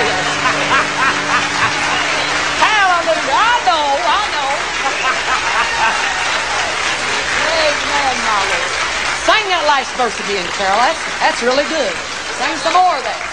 is. Hallelujah. I know. Amen, my Lord. Sing that last verse again, Carol. That's really good. Sing some more of that.